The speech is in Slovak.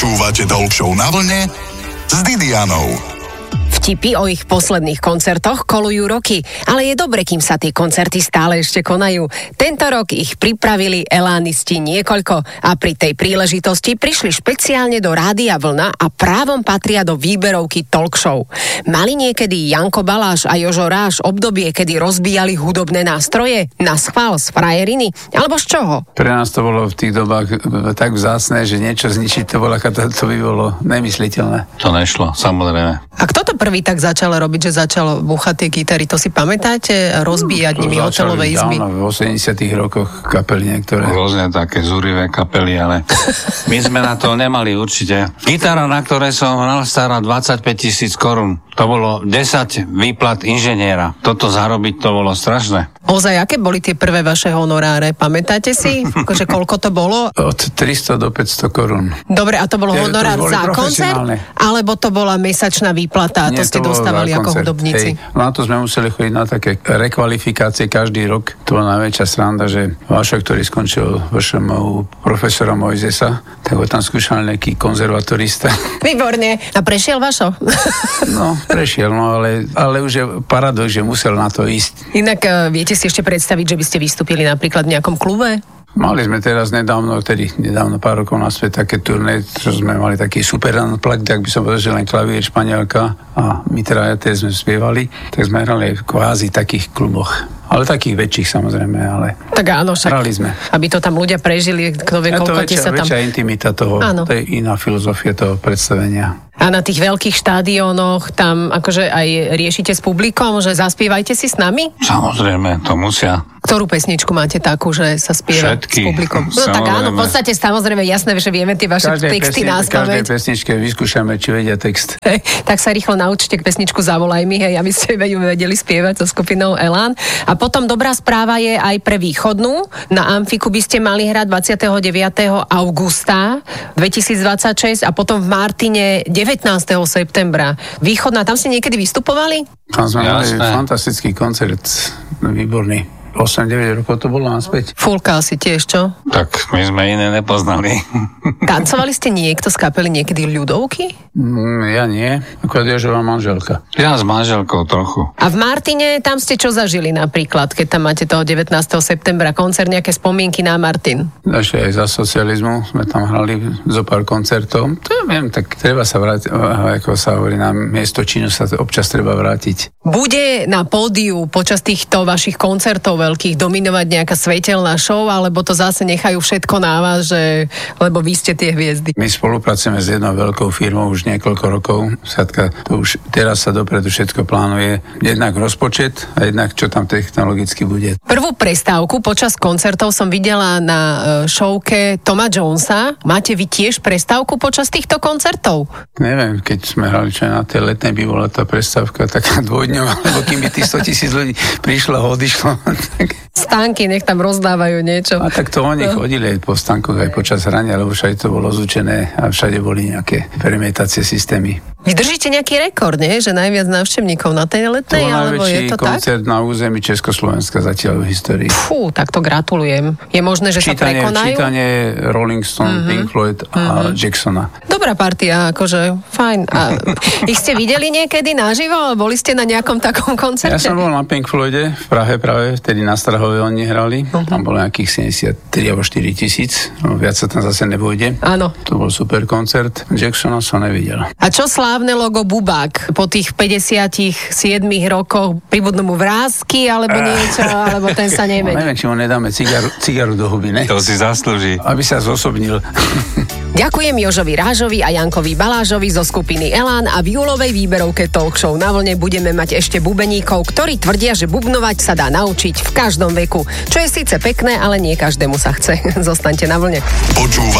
Počúvate Talk Show na vlne s Didianou. Vtipy o ich posledných koncertoch kolujú roky, ale je dobre, kým sa tie koncerty stále ešte konajú. Tento rok ich pripravili elánisti niekoľko a pri tej príležitosti prišli špeciálne do Rádia Vlna a právom patria do výberovky Talk Show. Mali niekedy Janko Baláš a Jožo Ráš obdobie, kedy rozbíjali hudobné nástroje? Na schvál z frajeriny? Alebo z čoho? Pre nás to bolo v tých dobách tak vzácne, že niečo zničiť to by bolo nemysliteľné. To nešlo, samozrejme. A kto to prvý tak začal robiť, že začal búchať tie gitary? To si pamätáte? Rozbíjať nimi hotelové izby? V 80 rokoch kapely niektoré. Rôzne také zúrivé kapely, ale my sme na to nemali určite. Gitara, na ktorej som hral, stála 25 000 korún. To bolo 10 výplat inžiniera. Toto zarobiť, to bolo strašné. Ozaj, aké boli tie prvé vaše honoráre? Pamätáte si? Akože koľko to bolo? Od 300 do 500 korún. Dobre, a to bol honorár za koncert? Alebo to bola mesačná výplata? Nie, to ste dostávali ako hudobníci? Na to sme museli chodiť na také rekvalifikácie každý rok. To bola najväčšia sranda, že Vašo, ktorý skončil u profesora Mojzesa, tak ho tam skúšal nejaký konzervatorista. Výborne. A prešiel Vašo? No, prešiel, ale už je paradox, že musel na to ísť. Inak viete si ešte predstaviť, že by ste vystúpili napríklad v nejakom klube? Mali sme teraz nedávno pár rokov naspäť také turné, čo sme mali taký super unplugged, tak by som povedal, že len klavír, španielka a my teda sme spievali, tak sme hrali v kvázi takých kluboch. Ale takých väčších samozrejme, ale tak áno, však, hrali sme. Aby to tam ľudia prežili, kto vie, koľko ti sa tam... väčšia intimita toho, áno. To je iná filozofia toho predstavenia. A na tých veľkých štadiónoch tam akože aj riešite s publikom, že zaspievajte si s nami? Samozrejme, to musia. Ktorú pesničku máte takú, že sa spieva všetky, s publikom? No tak áno, v podstate samozrejme jasné, že vieme tie vaše texty na spamäť. Každej pesničke vyskúšame, či vedia text. Tak sa rýchlo naučite pesničku Zavolaj mi, hej, aby ste vedeli spievať so skupinou Elán. A potom dobrá správa je aj pre východnú. Na Amfiku by ste mali hrať 29. augusta 2026 a potom v Martine 19. septembra. Východná, tam ste niekedy vystupovali? Tam sme mali fantastický koncert, výborný. 8-9 rokov to bolo naspäť. Fulka asi tiež, čo? Tak my sme iné nepoznali. Tancovali ste niekto z kapely niekedy ľudovky? Ja nie, ako Jožová manželka. Ja s manželkou trochu. A v Martine tam ste čo zažili napríklad, keď tam máte toho 19. septembra koncert, nejaké spomienky na Martin? Ešte aj za socializmu sme tam hrali zo pár koncertov. To viem, tak treba sa vrátiť, ako sa hovorí, na miesto činu sa občas treba vrátiť. Bude na pódiu počas týchto vašich koncertov veľkých dominovať nejaká svetelná show, alebo to zase nechajú všetko na vás, že, lebo vy ste tie hviezdy? My spolupracujeme s jednou veľkou firmou už niekoľko rokov. Sadka, to už teraz sa dopredu všetko plánuje. Jednak rozpočet a jednak čo tam technologicky bude. Prvú prestávku počas koncertov som videla na showke Toma Jonesa. Máte vy tiež prestávku počas týchto koncertov? Neviem, keď sme hrali čo na tej letnej, by bola tá prestávka taká dvojdňová, lebo kým by tých 100 000 ľudí prišlo a odišlo. Stánky, nech tam rozdávajú niečo. A tak to oni chodili aj po stánkoch, aj počas hrania, lebo všade to bolo zúčené a všade boli nejaké premietacie systémy. Vy držíte nejaký rekord, nie? Že najviac návštevníkov na tej letnej, alebo je to tak? To koncert na území Československa zatiaľ v histórii. Fú, tak to gratulujem. Je možné, že sa prekonajú? Čítanie Rolling Stone, Pink Floyd a Jacksona. Dobrá partia, akože fajn. A ich ste videli niekedy naživo? Boli ste na nejakom takom koncerte? Ja som bol na Pink Floyde v Prahe práve, vtedy na Strahove oni hrali. Tam bolo nejakých 73 alebo 4 tisíc. Viac sa tam zase nevojde. Áno. To bol super koncert. Jacksona som nevidel. A čo slávne logo Bubák? Po tých 57 rokoch pribudnú mu vrásky alebo niečo, alebo ten sa nevie. Neviem, či mu nedáme cigaru do huby, ne? To si zaslúži. Aby sa zosobnil. Ďakujem Jožovi Rážovi a Jankovi Balážovi zo skupiny Elán a v júlovej výberovke Talk Show na vlne budeme mať ešte bubeníkov, ktorí tvrdia, že bubnovať sa dá naučiť v každom veku. Čo je síce pekné, ale nie každému sa chce. Zostaňte na vlne. Počúvate